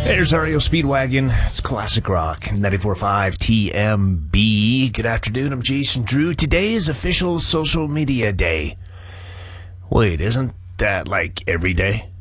There's REO Speedwagon. It's classic rock. 94.5 TMB. Good afternoon. I'm Jason Drew. Today is official social media day. Wait, isn't that like every day?